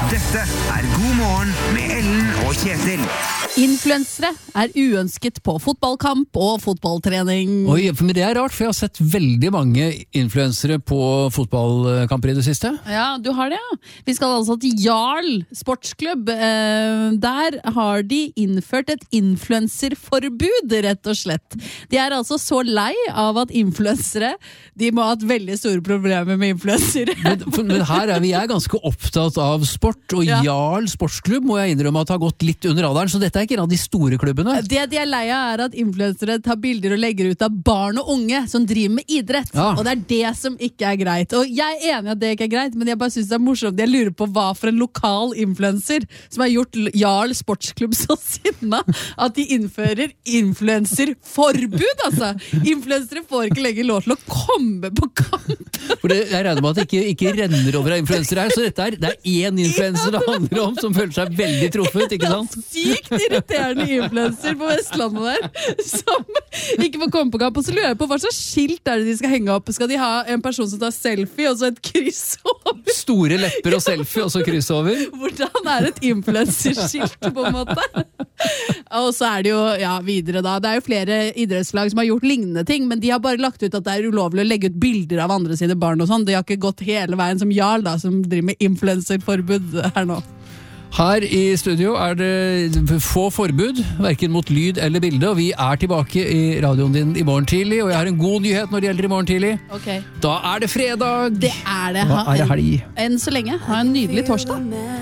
Dette God morgen med Ellen og Kjetil. Influensere uønsket på fotballkamp og fotballtrening. Oi, men det rart, for jeg har sett veldig mange influensere på fotballkamper i det siste. Ja, du har det, ja. Vi skal altså til Jarl sportsklubb. Der har de innført et influenserforbud, rett og slett. De altså så lei av at influensere, de må ha hatt veldig store problemer med influensere. Men her vi ganske opptatt av sport, og ja. Jarl sportsklubb må jeg innrømme at har gått litt under radaren, så dette ikke en av de store klubbene. Det de lei av at influensere tar bilder og legger ut av barn og unge som driver med idrett, ja. Og det det som ikke greit. Og jeg enig at det ikke greit, men jeg bare synes det morsomt. Jeg lurer på hva for en lokal influencer som har gjort Jarl sportsklubb så sinna at de innfører influenserforbud, altså. Influensere får ikke lenger lov til å komme på kamp. For jeg regner med at det ikke renner over av influensere her, så dette det én influenser det handler om, som føler seg veldig truffet, ikke sant? Sykt irriterende influenser på Vestlandet der, som ikke får komme på kamp. Og så lurer jeg på hva slags skilt det de skal henge opp. Skal de ha en person som tar selfie, og så et kryss over? Store lepper og selfie, og så kryss over? Hvordan et influenserskilt, på en måte? Og så det jo, ja, videre da. Det jo flere idrettslag som har gjort lignende ting, men de har bare lagt ut at det ulovlig å legge ut bilder av andre sine barn og sånn. De har ikke gått hele veien som Jarl da, som driver med influenserforbud her nå. Her i studio det få forbud, hverken mot lyd eller bilde, og vi tilbake i radioen din i morgen tidlig, og jeg har en god nyhet når det gjelder i morgen tidlig. Okay. Da det fredag! Det det. Nå det helg. Enn så lenge. Ha en nydelig torsdag.